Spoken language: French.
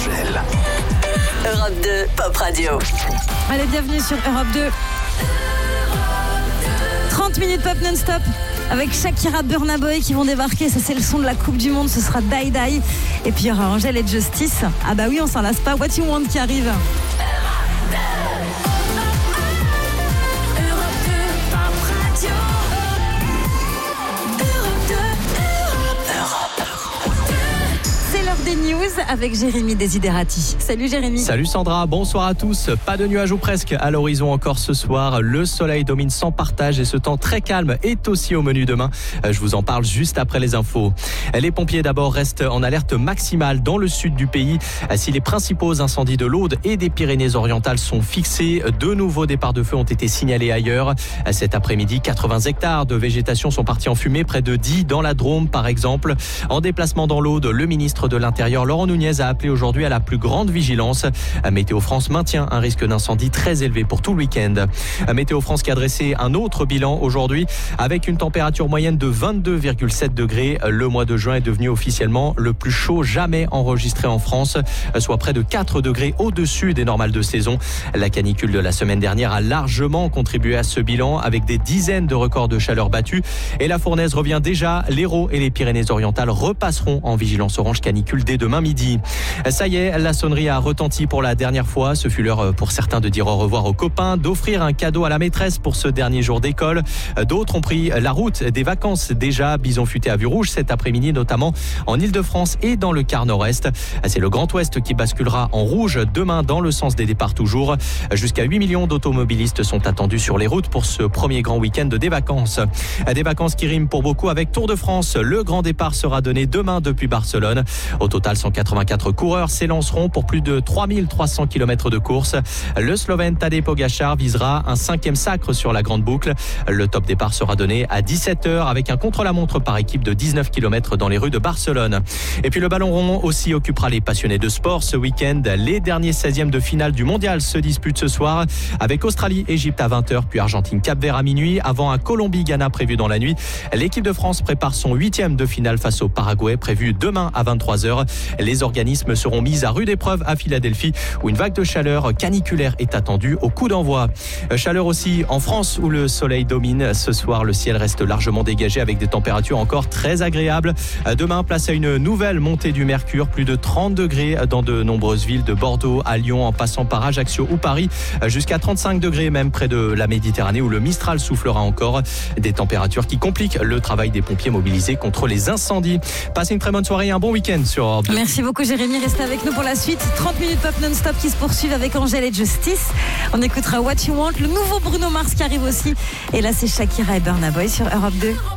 Angèle. Europe 2, Pop Radio. Allez, bienvenue sur Europe 2. 30 minutes pop non-stop avec Shakira, Burna Boy qui vont débarquer. Ça, c'est le son de la Coupe du Monde. Ce sera Die Die. Et puis, il y aura Angèle et Justice. Ah bah oui, on s'en lasse pas. What You Want qui arrive. Des news avec Jérémy Desiderati. Salut Jérémy. Salut Sandra, bonsoir à tous. Pas de nuages ou presque à l'horizon encore ce soir. Le soleil domine sans partage et ce temps très calme est aussi au menu demain. Je vous en parle juste après les infos. Les pompiers d'abord restent en alerte maximale dans le sud du pays. Si les principaux incendies de l'Aude et des Pyrénées-Orientales sont fixés, de nouveaux départs de feu ont été signalés ailleurs. Cet après-midi, 80 hectares de végétation sont partis en fumée près de Die dans la Drôme par exemple. En déplacement dans l'Aude, le ministre de l'Intérieur Laurent Nunez a appelé aujourd'hui à la plus grande vigilance. Météo France maintient un risque d'incendie très élevé pour tout le week-end. Météo France qui a dressé un autre bilan aujourd'hui avec une température moyenne de 22,7 degrés. Le mois de juin est devenu officiellement le plus chaud jamais enregistré en France, soit près de 4 degrés au-dessus des normales de saison. La canicule de la semaine dernière a largement contribué à ce bilan avec des dizaines de records de chaleur battus. Et la fournaise revient déjà. L'Hérault et les Pyrénées-Orientales repasseront en vigilance orange canicule dès demain midi. Ça y est, la sonnerie a retenti pour la dernière fois. Ce fut l'heure pour certains de dire au revoir aux copains, d'offrir un cadeau à la maîtresse pour ce dernier jour d'école. D'autres ont pris la route des vacances déjà. Bison futé à vue rouge cet après-midi, notamment en Ile-de-France et dans le quart nord-est. C'est le Grand Ouest qui basculera en rouge demain dans le sens des départs toujours. Jusqu'à 8 millions d'automobilistes sont attendus sur les routes pour ce premier grand week-end des vacances. Des vacances qui riment pour beaucoup avec Tour de France. Le grand départ sera donné demain depuis Barcelone. Au total, 184 coureurs s'élanceront pour plus de 3300 km de course. Le Slovène Tadej Pogačar visera un 5e sacre sur la grande boucle. Le top départ sera donné à 17h avec un contre-la-montre par équipe de 19 km dans les rues de Barcelone. Et puis le ballon rond aussi occupera les passionnés de sport ce week-end. Les derniers 16e de finale du mondial se disputent ce soir avec Australie-Égypte à 20h puis Argentine-Cap-Vert à minuit avant un Colombie-Ghana prévu dans la nuit. L'équipe de France prépare son 8e de finale face au Paraguay prévu demain à 23h. Les organismes seront mis à rude épreuve à Philadelphie où une vague de chaleur caniculaire est attendue au coup d'envoi. Chaleur aussi en France où le soleil domine. Ce soir, le ciel reste largement dégagé avec des températures encore très agréables. Demain, place à une nouvelle montée du mercure. Plus de 30 degrés dans de nombreuses villes de Bordeaux à Lyon en passant par Ajaccio ou Paris. Jusqu'à 35 degrés même près de la Méditerranée où le Mistral soufflera encore. Des températures qui compliquent le travail des pompiers mobilisés contre les incendies. Passez une très bonne soirée et un bon week-end sur Europe 2. Merci beaucoup Jérémy, restez avec nous pour la suite. 30 minutes pop non-stop qui se poursuivent avec Angèle et Justice. On écoutera What You Want, le nouveau Bruno Mars qui arrive aussi. Et là c'est Shakira et Burna Boy sur Europe 2.